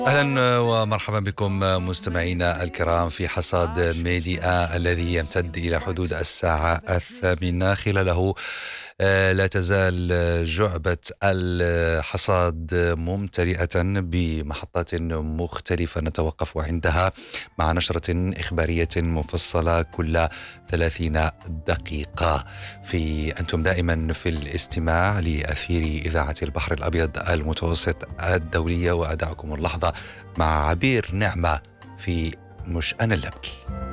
أهلا ومرحبا بكم مستمعينا الكرام في حصاد ميديا الذي يمتد إلى حدود الساعة 8 خلاله. لا تزال جعبة الحصاد ممتلئة بمحطات مختلفة نتوقف عندها مع نشرة إخبارية مفصلة كل 30 دقيقة. أنتم دائما في الاستماع لأثير إذاعة البحر الأبيض المتوسط الدولية، وأدعكم اللحظة مع عبير نعمة في مش أنا اللي أبكي.